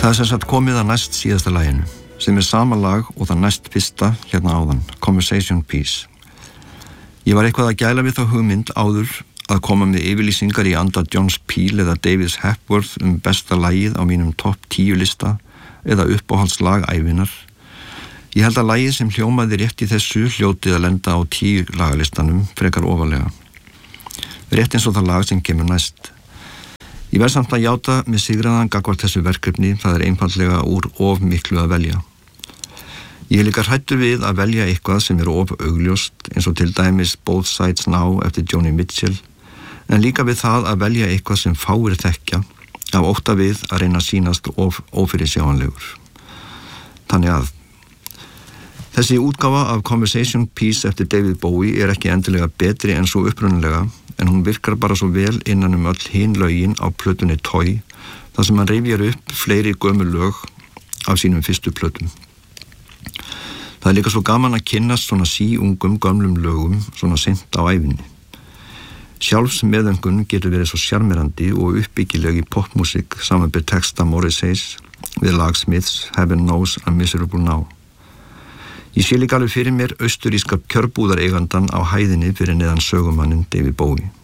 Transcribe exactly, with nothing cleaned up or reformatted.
Það er sem sagt komið að næst síðasta laginu, sem er sama lag og það næst fyrsta hérna áðan, Conversation Piece. Ég var eitthvað að gæla við þá hugmynd áður að koma með yfirlýsingar í anda Johns Peel eða Davis Hepworth um besta lagið á mínum topp tíu lista eða uppáhaldslag ævinar. Ég held að lagið sem hljómaði rétt í þessu hljótið að lenda á tíu lagalistanum frekar ofalega. Rétt eins og það lag sem kemur næst. Ég verð samt að játa með sigraðan gagnvart þessu verkefni, það er einfaldlega úr of miklu að velja. Ég er líka hrættur við að velja eitthvað sem er of augljóst, eins og til dæmis Both Sides Now eftir Joni Mitchell, en líka við það að velja eitthvað sem fáir þekkja, af ótta við að reyna að sýnast of ófyrirsjáanlegur. Þannig að þessi útgáfa af Conversation Piece eftir David Bowie er ekki endilega betri en svo upprunalega, en hún virkar bara svo vel innan um öll hin lögin á plötunni Toy, þar sem hann rifjar upp fleiri gömul lög af sínum fyrstu plötum. Það er líka svo gaman að kynnast svona síungum gömlum lögum svona seint á ævinni. Sjálfsmeðöngun getur verið svo sjarmerandi og uppbyggileg í popmusik samanber texta Morrissey's við lag Smiths Heaven Knows I'm Miserable Now. Ég sé líka alveg fyrir mér austuríska kjörbúðareigandan á hæðinni fyrir neðan sögumannin David Bowie.